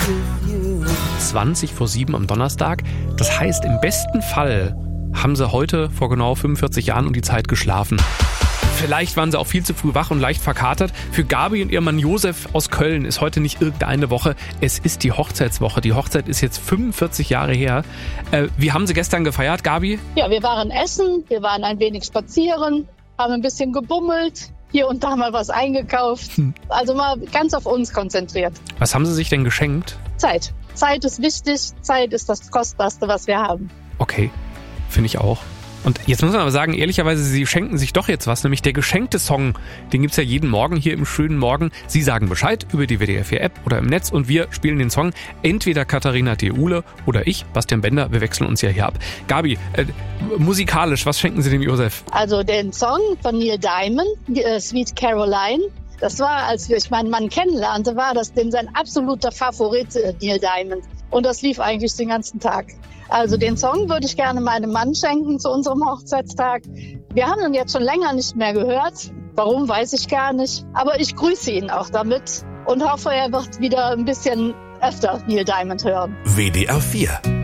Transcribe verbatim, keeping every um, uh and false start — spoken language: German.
zwanzig vor sieben am Donnerstag. Das heißt, im besten Fall haben sie heute vor genau fünfundvierzig Jahren um die Zeit geschlafen. Vielleicht waren sie auch viel zu früh wach und leicht verkatert. Für Gabi und ihr Mann Josef aus Köln ist heute nicht irgendeine Woche. Es ist die Hochzeitswoche. Die Hochzeit ist jetzt fünfundvierzig Jahre her. Äh, wie haben sie gestern gefeiert, Gabi? Ja, wir waren essen, wir waren ein wenig spazieren, haben ein bisschen gebummelt, hier und da mal was eingekauft. Hm. Also mal ganz auf uns konzentriert. Was haben sie sich denn geschenkt? Zeit. Zeit ist wichtig. Zeit ist das Kostbarste, was wir haben. Okay, finde ich auch. Und jetzt muss man aber sagen, ehrlicherweise, sie schenken sich doch jetzt was, nämlich der geschenkte Song. Den gibt's ja jeden Morgen hier im schönen Morgen. Sie sagen Bescheid über die W D R vier App oder im Netz und wir spielen den Song. Entweder Katharina Theule oder ich, Bastian Bender, wir wechseln uns ja hier ab. Gabi, äh, musikalisch, was schenken Sie dem Josef? Also den Song von Neil Diamond, äh, Sweet Caroline. Das war, als ich meinen Mann kennenlernte, war das denn sein absoluter Favorit, äh, Neil Diamond. Und das lief eigentlich den ganzen Tag. Also den Song würde ich gerne meinem Mann schenken zu unserem Hochzeitstag. Wir haben ihn jetzt schon länger nicht mehr gehört. Warum, weiß ich gar nicht. Aber ich grüße ihn auch damit und hoffe, er wird wieder ein bisschen öfter Neil Diamond hören. W D R vier